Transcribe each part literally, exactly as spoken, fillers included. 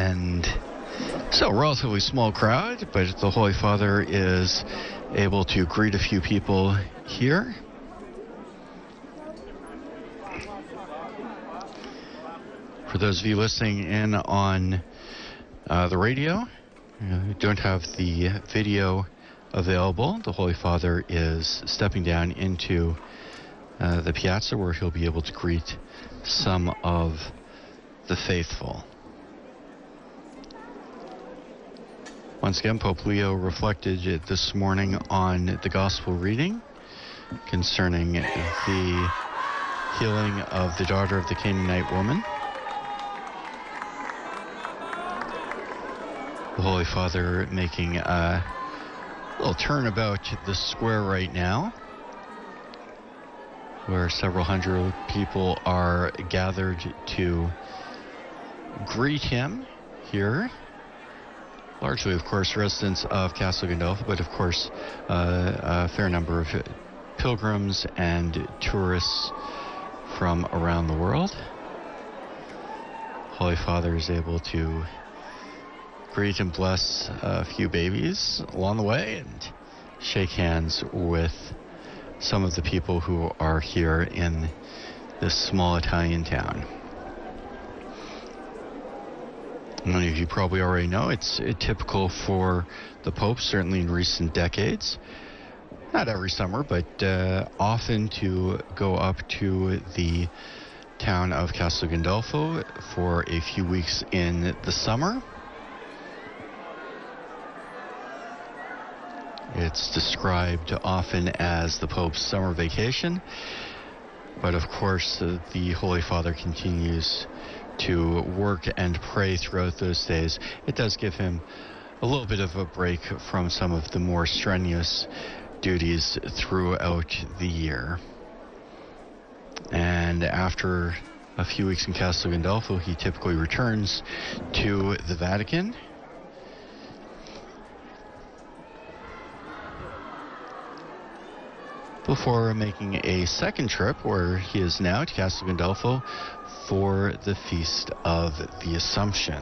and still a relatively small crowd, but the Holy Father is able to greet a few people here. For those of you listening in on uh, the radio, who don't have the video available, the Holy Father is stepping down into uh, the piazza where he'll be able to greet some of the faithful. Once again, Pope Leo reflected this morning on the gospel reading concerning the healing of the daughter of the Canaanite woman. The Holy Father making a little turnabout to the square right now, where several hundred people are gathered to greet him here. Largely, of course, residents of Castle Gandolfo, but of course, uh, a fair number of pilgrims and tourists from around the world. Holy Father is able to greet and bless a few babies along the way and shake hands with some of the people who are here in this small Italian town. Many of you probably already know it's uh, typical for the Pope, certainly in recent decades, not every summer, but uh, often to go up to the town of Castel Gandolfo for a few weeks in the summer. It's described often as the Pope's summer vacation, but of course uh, the Holy Father continues to work and pray throughout those days. It does give him a little bit of a break from some of the more strenuous duties throughout the year. And after a few weeks in Castel Gandolfo, he typically returns to the Vatican. Before making a second trip, where he is now, to Castel Gandolfo for the Feast of the Assumption.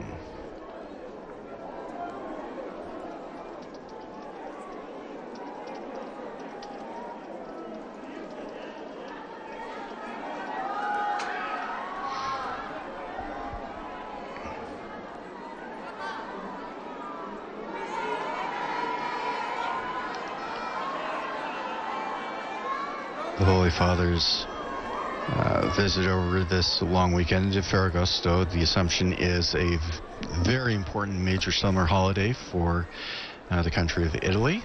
The Holy Father's uh, visit over this long weekend to Ferragosto. The Assumption is a v- very important major summer holiday for uh, the country of Italy.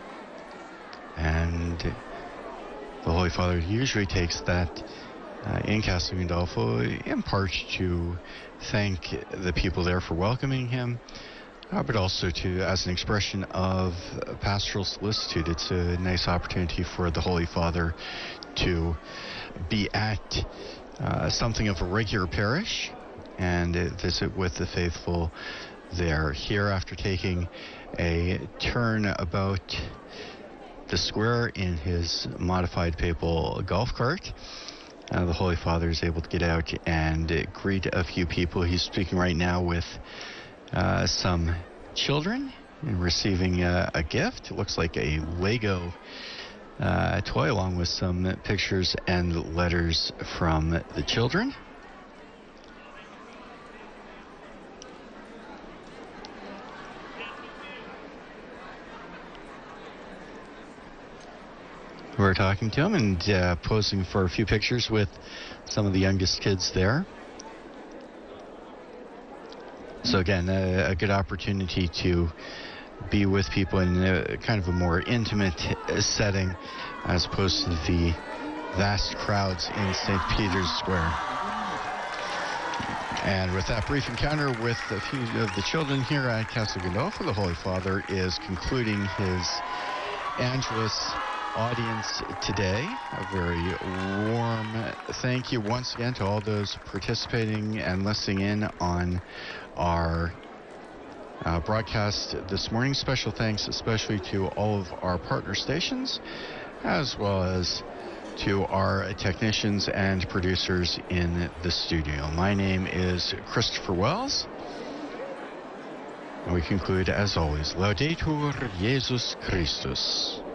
And the Holy Father usually takes that uh, in Castel Gandolfo in part to thank the people there for welcoming him, Uh, but also to as an expression of pastoral solicitude. It's a nice opportunity for the Holy Father to be at uh, something of a regular parish and uh, visit with the faithful there. Here, after taking a turn about the square in his modified papal golf cart, uh, the Holy Father is able to get out and uh, greet a few people. He's speaking right now with Uh, some children and receiving uh, a gift. It looks like a Lego uh, toy, along with some pictures and letters from the children. We're talking to him and uh, posing for a few pictures with some of the youngest kids there. So again, a, a good opportunity to be with people in a, kind of a more intimate setting as opposed to the vast crowds in Saint Peter's Square. And with that brief encounter with a few of the children here at Castel Gandolfo, the Holy Father is concluding his Angelus audience today. A very warm thank you once again to all those participating and listening in on our uh, broadcast this morning. Special thanks especially to all of our partner stations, as well as to our technicians and producers in the studio. My name is Christopher Wells, we conclude, as always, Laudetur Jesus Christus.